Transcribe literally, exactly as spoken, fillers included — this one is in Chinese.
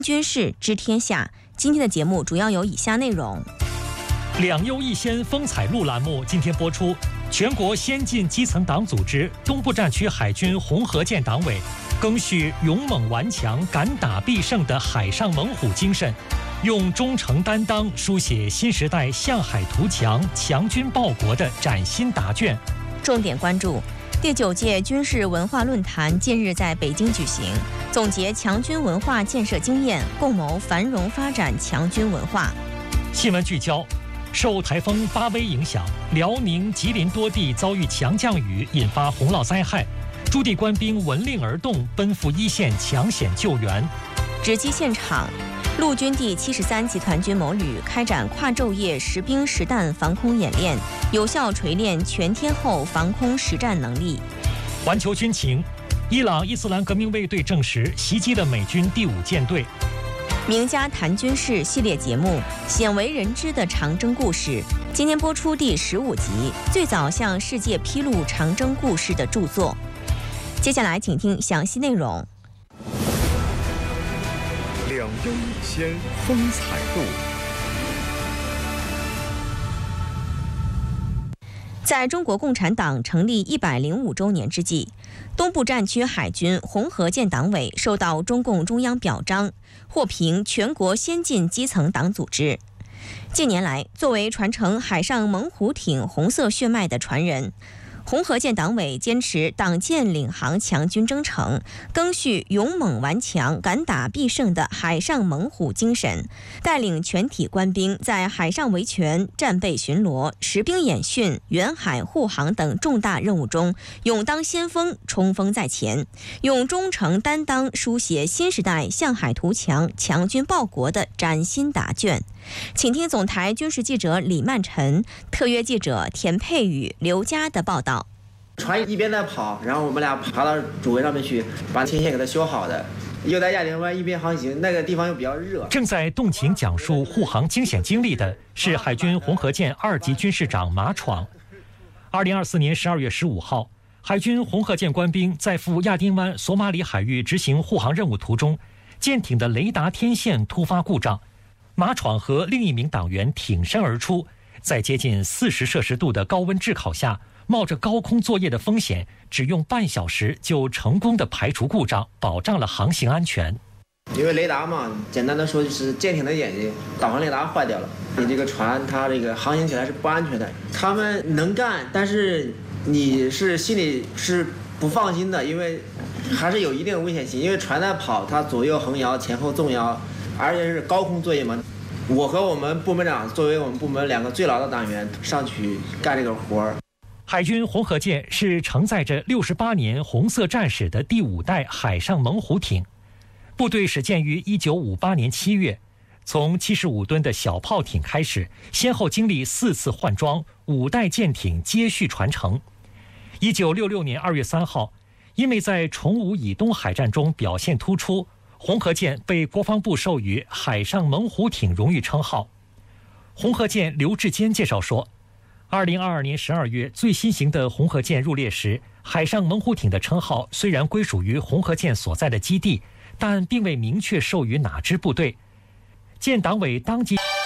军事知天下。今天的节目主要有以下内容： 两优一先风采录栏目今天播出。全国先进基层党组织东部战区海军红河舰党委赓续勇猛顽强、敢打必胜的海上猛虎精神，用忠诚担当书写新时代向海图强、强军报国的崭新答卷。 重点关注第九届军事文化论坛近日在北京举行，总结强军文化建设经验，共谋繁荣发展强军文化。 新闻聚焦：受台风巴威影响，辽宁、吉林多地遭遇强降雨，引发洪涝灾害，驻地官兵闻令而动，奔赴一线抢险救援。 直击现场，陆军第七十三集团军某旅开展跨昼夜实兵实弹防空演练，有效锤炼全天候防空实战能力。 环球军情：伊朗伊斯兰革命卫队证实袭击了美军第五舰队。 名家谈军事系列节目《鲜为人知的长征故事》今天播出第十五集，最早向世界披露长征故事的著作。接下来请听详细内容。 两优一先风采录。 在中国共产党成立一百零五周年之际，东部战区海军红河舰党委受到中共中央表彰，获评全国先进基层党组织。近年来，作为传承海上猛虎艇红色血脉的传人，红河舰党委坚持党建领航强军征程，赓续勇猛顽强、敢打必胜的海上猛虎精神，带领全体官兵在海上维权、战备巡逻、实兵演训、远海护航等重大任务中勇当先锋、冲锋在前，用忠诚担当书写新时代向海图强、强军报国的崭新答卷。请听总台军事记者李曼晨、特约记者田佩宇、刘佳的报道。 船一边在跑，然后我们俩爬到主桅上面去，把天线给它修好的。又在亚丁湾一边航行，那个地方又比较热。 正在动情讲述护航惊险经历的是海军红河舰二级军士长马闯。二零二四年十二月十五号，海军红河舰官兵在赴亚丁湾索马里海域执行护航任务途中，舰艇的雷达天线突发故障。马闯和另一名党员挺身而出，在接近四十摄氏度的高温炙烤下，冒着高空作业的风险，只用半小时就成功的排除故障，保障了航行安全。 因为雷达嘛，简单的说就是舰艇的眼睛，导航雷达坏掉了，你这个船它这个航行起来是不安全的。他们能干，但是你是心里是不放心的，因为还是有一定的危险性，因为船在跑，它左右横摇，前后纵摇，而且是高空作业嘛。我和我们部门长作为我们部门两个最老的党员上去干这个活儿。 海军红河舰是承载着六十八年红色战史的第五代海上猛虎艇，部队始建于一九五八年七月，从七十五吨的小炮艇开始，先后经历四次换装，五代舰艇接续传承。一九六六年二月三号，因为在崇武以东海战中表现突出，红河舰被国防部授予海上猛虎艇荣誉称号。红河舰刘志坚介绍说，二零二二年十二月最新型的红河舰入列时，海上猛虎艇的称号虽然归属于红河舰所在的基地，但并未明确授予哪支部队。舰党委当即